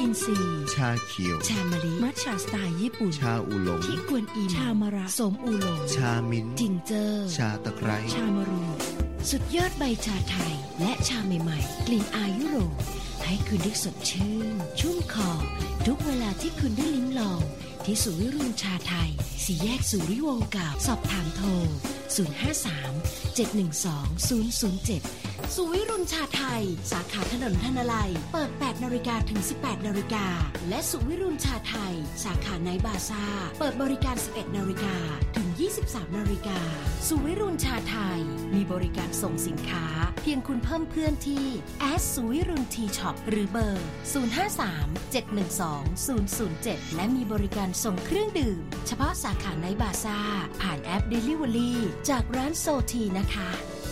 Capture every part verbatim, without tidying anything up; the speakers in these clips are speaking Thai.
นซีชาเขียวชามะลิมัทฉะสไตล์ญี่ปุ่นชาอูหลงที่กวนอิมชามะระสมอูหลงชามิ้นจินเจอร์ชาตะไคร้ชามะรูสุดยอดใบชาไทยและชาใหม่ๆกลิ่นอายยุโรปให้คุณได้สดชื่นชุ่มคอทุกเวลาที่คุณได้ลิ้มลองที่ศูนย์วิรุณชาไทยสี่แยกสุริวงศ์เก่าสอบถามโทรศูนย์ ห้า สาม เจ็ด หนึ่ง สอง ศูนย์ ศูนย์ เจ็ดสุวิรุณชาไทยสาขาถนนธนลัยเปิด แปด นาฬิกาถึง สิบแปด นาฬิกาและสุวิรุณชาไทยสาขาไนท์บาซ่าเปิดบริการ สิบเอ็ด นาฬิกาถึง ยี่สิบสาม นาฬิกาสุวิรุณชาไทยมีบริการส่งสินค้าเพียงคุณเพิ่มเพื่อนที่แอดสุวิรุณทีช็อปหรือเบอร์ ศูนย์ ห้า สาม เจ็ด หนึ่ง สอง ศูนย์ ศูนย์ เจ็ด และมีบริการส่งเครื่องดื่มเฉพาะสาขาไนท์บาซ่าผ่านแอป Delivery จากร้านโซทีนะคะ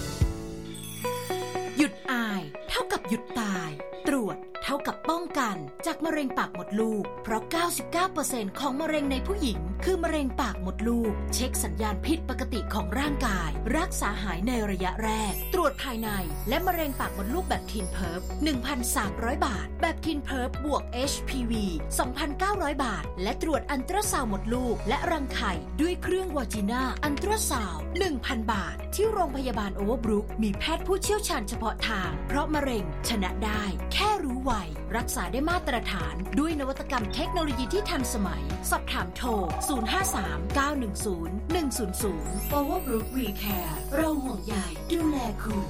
หยุดอายเท่ากับหยุดตายตรวจเท่ากับป้องกันจากมะเร็งปากมดลูกเพราะ เก้าสิบเก้าเปอร์เซ็นต์ ของมะเร็งในผู้หญิงคือมะเร็งปากมดลูกเช็คสัญญาณผิดปกติของร่างกายรักษาหายในระยะแรกตรวจภายในและมะเร็งปากมดลูกแบบทินเพิร์ฟ หนึ่งพันสามร้อย บาทแบบทินเพิร์ฟบวก เอช พี วี สองพันเก้าร้อย บาทและตรวจอัลตราซาวด์มดลูกและรังไข่ด้วยเครื่องวาจิน่าอัลตราซาวด์ หนึ่งพัน บาทที่โรงพยาบาลโอเวอร์บรุกมีแพทย์ผู้เชี่ยวชาญเฉพาะทางเพราะมะเร็งชนะได้แค่รู้ไวรักษาได้มาตรฐานด้วยนวัตกรรมเทคโนโลยีที่ทันสมัยสอบถามโทร ศูนย์ ห้า สาม เก้า หนึ่ง ศูนย์ หนึ่ง ศูนย์ ศูนย์ Overbrook We Care เราห่วงใยดูแลคุณ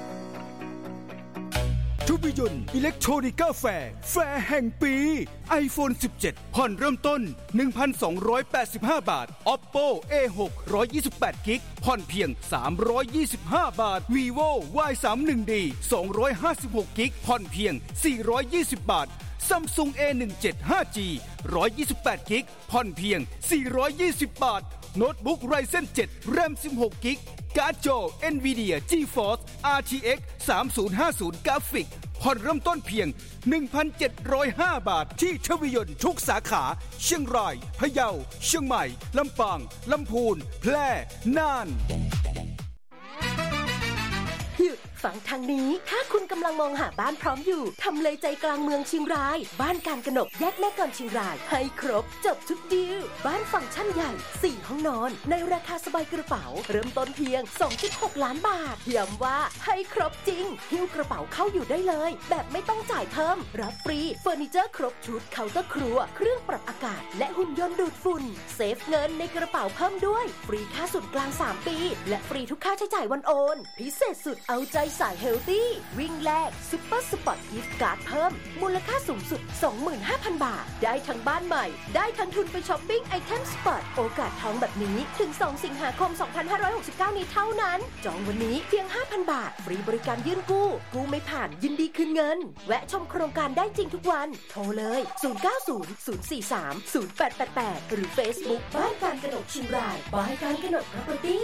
ทุบยนต์อิเล็กทรอนิกาแฟร์แฟร์แห่งปี iPhone สิบเจ็ด ผ่อนเริ่มต้น หนึ่งพันสองร้อยแปดสิบห้า บาท Oppo เอ หก หนึ่งร้อยยี่สิบแปด กิกะไบต์ ผ่อนเพียง สามร้อยยี่สิบห้า บาท Vivo วาย สามสิบเอ็ด ดี สองร้อยห้าสิบหก กิกะไบต์ ผ่อนเพียง สี่ร้อยยี่สิบ บาท Samsung เอ หนึ่งเจ็ดห้า จี หนึ่งร้อยยี่สิบแปด กิกะไบต์ ผ่อนเพียง สี่ร้อยยี่สิบ บาท โน้ตบุ๊ก Ryzen เจ็ด แรม สิบหก กิกะไบต์ การ์ดจอ Nvidia GeForce อาร์ ที เอ็กซ์ สามศูนย์ห้าศูนย์ กราฟิกผ่อนเริ่มต้นเพียง หนึ่งพันเจ็ดร้อยห้า บาทที่ทวิยนต์ทุกสาขาเชียงรายพะเยาเชียงใหม่ลำปางลำพูนแพร่น่านหยุดฟังทางนี้ถ้าคุณกำลังมองหาบ้านพร้อมอยู่ทำเลใจกลางเมืองเชียงรายบ้านการกนกแยกแม่กลอนเชียงรายให้ครบจบทุกดีลบ้านฟังก์ชันใหญ่สี่ห้องนอนในราคาสบายกระเป๋าเริ่มต้นเพียง สองจุดหก ล้านบาทย้ำว่าให้ครบจริงหิ้วกระเป๋าเข้าอยู่ได้เลยแบบไม่ต้องจ่ายเพิ่มรับฟรีเฟอร์นิเจอร์ครบชุดเคาน์เตอร์ครัวเครื่องปรับอากาศและหุ่นยนต์ดูดฝุ่นเซฟเงินในกระเป๋าเพิ่มด้วยฟรีค่าส่วนกลางสามปีและฟรีทุกค่าใช้จ่ายวันโอนพิเศษสุดเอาใจสายเฮลตี้วิ่งแลกซุปเปอร์สปอร์ตกิฟต์การ์ดเพิ่มมูลค่าสูงสุด สองหมื่นห้าพัน บาทได้ทั้งบ้านใหม่ได้ทั้งทุนไปช้อปปิ้งไอเทมสปอร์ตโอกาสทองแบบนี้ถึงสองสิงหาคมสองพันห้าร้อยหกสิบเก้านี้เท่านั้นจองวันนี้เพียง ห้าพัน บาทฟรีบริการยื่นกู้กู้ไม่ผ่านยินดีคืนเงินแวะชมโครงการได้จริงทุกวันโทรเลยศูนย์ เก้า ศูนย์ ศูนย์ สี่ สาม ศูนย์ แปด แปด แปดหรือ Facebook บ้านการกนกเชียงรายบ้านการกนก Property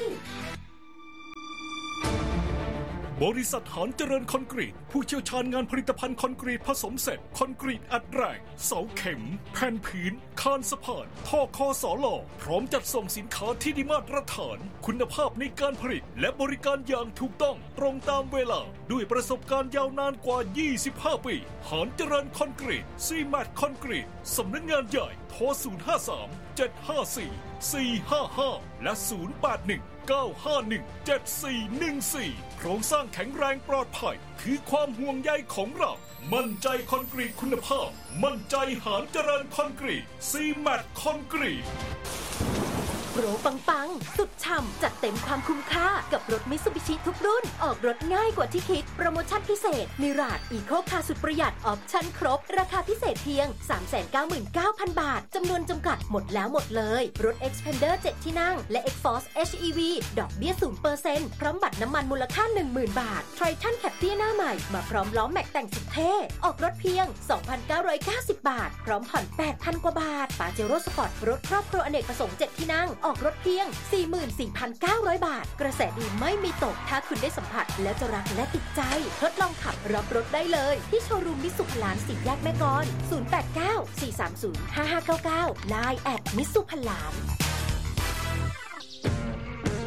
บริษัทหานเจริญคอนกรีตผู้เชี่ยวชาญงานผลิตภัณฑ์คอนกรีตผสมเสร็จคอนกรีตอัดแรงเสาเข็มแผ่นผืนคานสะพานท่อคอสอหล่อพร้อมจัดส่งสินค้าที่ได้มาตรฐานคุณภาพในการผลิตและบริการอย่างถูกต้องตรงตามเวลาด้วยประสบการณ์ยาวนานกว่ายี่สิบห้าปีหานเจริญคอนกรีตซีแมทคอนกรีตสำนักงานใหญ่โทรศูนย์ ห้า สาม เจ็ด ห้า สี่ สี่ ห้า ห้าและศูนย์ แปด หนึ่ง เก้า ห้า หนึ่ง เจ็ด สี่ หนึ่ง สี่โครงสร้างแข็งแรงปลอดภัยคือความห่วงใยของเรามั่นใจคอนกรีตคุณภาพมั่นใจหานเจริญคอนกรีตซีแมทคอนกรีตโปรปังๆสุดฉ่ำจัดเต็มความคุ้มค่ากับรถมิตซูบิชิทุกรุ่นออกรถง่ายกว่าที่คิดโปรโมชั่นพิเศษมิราจอีโคคาร์สุดประหยัดออปชั่นครบราคาพิเศษเพียง สามแสนเก้าหมื่นเก้าพัน บาทจำนวนจำกัดหมดแล้วหมดเลยรถ Xpander เจ็ด ที่นั่งและ Xforce เอช อี วี ดอกเบี้ย ศูนย์เปอร์เซ็นต์ พร้อมบัตรน้ำมันมูลค่า หนึ่งหมื่น บาท Triton Captur หน้าใหม่มาพร้อมล้อแม็กแต่งสุดเท่ออกรถเพียง สองพันเก้าร้อยเก้าสิบ บาทพร้อมผ่อน แปดพัน กว่าบาท Pajero Sport รถครอบครัวอเนกประสงค์เจ็ดที่นั่งออกรถเพียงสี่หมื่นสี่พันเก้าร้อย บาทกระแสดีไม่มีตกถ้าคุณได้สัมผัสแล้วจะรักและติดใจทดลองขับรับรถได้เลยที่โชว์รูมมิตซูพลานสี่แยกแม่กลอนศูนย์ แปด เก้า สี่ สาม ศูนย์ ห้า ห้า เก้า เก้า ไลน์ แอท มิตซูพลาน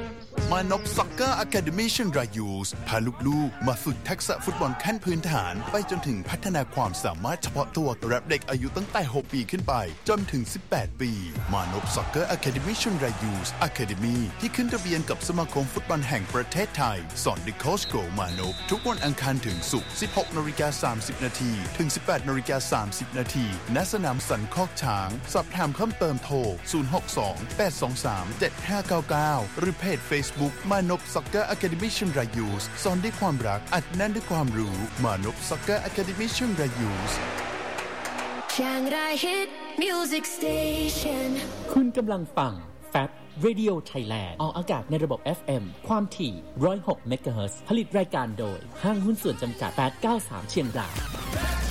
มานพซ็อกเกอร์อะคาเดมี่เชียงรายยูสพาลูกๆมาฝึกทักษะฟุตบอลขั้นพื้นฐานไปจนถึงพัฒนาความสามารถเฉพาะตัวรับเด็กอายุตั้งแต่หกปีขึ้นไปจนถึงสิบแปดปีมานพซ็อกเกอร์อะคาเดมี่เชียงรายยูสอะคาเดมี่ที่ขึ้นทะเบียนกับสมาคมฟุตบอลแห่งประเทศไทยสอนโดยโค้ชโกมานพทุกวันอังคารถึงศุกร์ สิบหกนาฬิกาสามสิบนาทีถึง สิบแปดนาฬิกาสามสิบนาทีณสนามสันคอกช้างสอบถามเพิ่มเติมโทรศูนย์ หก สอง แปด สอง สาม เจ็ด ห้า เก้า เก้าหรือเพจ Facebook มานพซ็อกเกอร์อะคาเดมี่เชียงรายยูสสอนด้วยความรักอัดแน่นด้วยความรู้มานพซ็อกเกอร์อะคาเดมี่เชียงรายยูสเชียงรายฮิตมิวสิกสเตชันคุณกำลังฟัง แฟบ Radio Thailand ออกอากาศในระบบ เอฟ เอ็ม ความถี่ หนึ่งร้อยหก เมกะเฮิรตซ์ ผลิตรายการโดยห้างหุ้นส่วนจำกัด แปดเก้าสาม เชียงราย